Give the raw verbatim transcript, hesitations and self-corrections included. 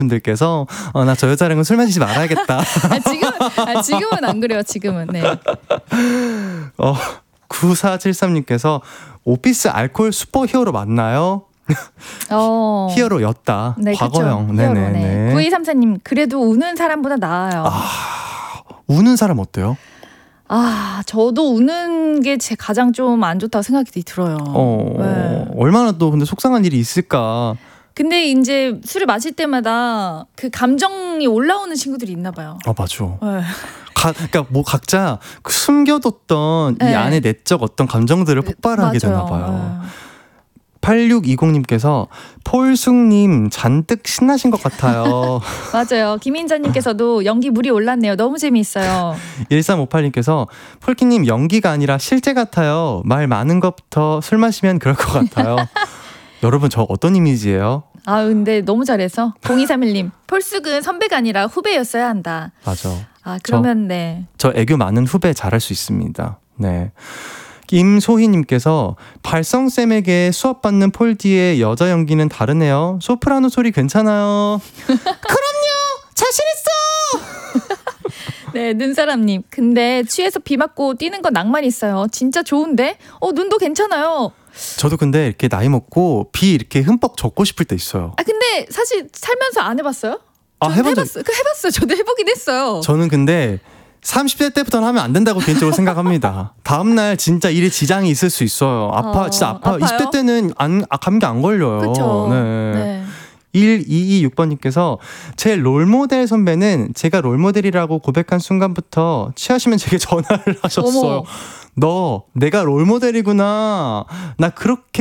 분들께서 어, 나 저 여자랑은 술 마시지 말아야겠다. 아, 지금은, 아, 지금은 안 그래요. 지금은. 네. 어, 구사칠삼님께서 오피스 알코올 슈퍼히어로 맞나요? 어. 히어로였다. 네, 과거형. 그쵸. 히어로, 네네네. 네. 구이삼사님 그래도 우는 사람보다 나아요. 아, 우는 사람 어때요? 아, 저도 우는 게 제 가장 좀 안 좋다고 생각이 들어요. 어, 네. 얼마나 또 근데 속상한 일이 있을까? 근데 이제 술을 마실 때마다 그 감정이 올라오는 친구들이 있나 봐요. 아, 맞아. 네. 가, 그러니까 뭐 각자 숨겨뒀던 네. 이 안에 내적 어떤 감정들을 폭발하게 되나 봐요. 네. 팔육이공님께서 폴숙님 잔뜩 신나신 것 같아요. 맞아요. 김인자님께서도 연기 물이 올랐네요. 너무 재미있어요. 일삼오팔님께서 폴키님 연기가 아니라 실제 같아요. 말 많은 것부터 술 마시면 그럴 것 같아요. 여러분 저 어떤 이미지예요? 아 근데 너무 잘해서 공이삼일님 폴숙은 선배가 아니라 후배였어야 한다. 맞아. 아 그러면 저, 네. 저 애교 많은 후배 잘할 수 있습니다. 네. 김소희님께서 발성쌤에게 수업받는 폴디의 여자 연기는 다르네요. 소프라노 소리 괜찮아요. 그럼요. 자신 있어. 네, 눈사람님. 근데 취해서 비 맞고 뛰는 건 낭만 있어요. 진짜 좋은데? 어, 눈도 괜찮아요. 저도 근데 이렇게 나이 먹고 비 이렇게 흠뻑 젖고 싶을 때 있어요. 아, 근데 사실 살면서 안 해봤어요? 아, 해본 적... 해봤어요. 그 해봤어요. 저도 해보긴 했어요. 저는 근데 삼십 대 때부터는 하면 안 된다고 개인적으로 생각합니다. 다음날 진짜 일에 지장이 있을 수 있어요. 아파, 어, 진짜 아파. 아파요? 이십 대 때는 안, 아, 감기 안 걸려요. 그쵸. 네. 네. 일이이육번님께서 제 롤모델 선배는 제가 롤모델이라고 고백한 순간부터 취하시면 제게 전화를 하셨어요. 어머. 너 내가 롤모델이구나. 나 그렇게